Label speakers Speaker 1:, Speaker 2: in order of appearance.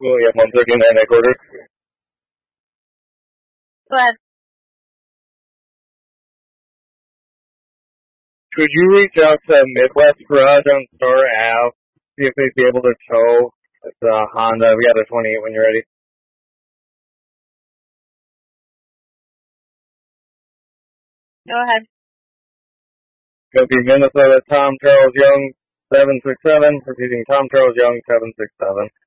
Speaker 1: William 139 a quarter.
Speaker 2: Go ahead.
Speaker 1: Could you reach out to Midwest Garage on Star Ave, see if they'd be able to tow the Honda? We got a 28 when you're ready.
Speaker 2: Go ahead.
Speaker 1: It'll be Minnesota Tom Charles Young 767. Repeating, Tom Charles Young 767.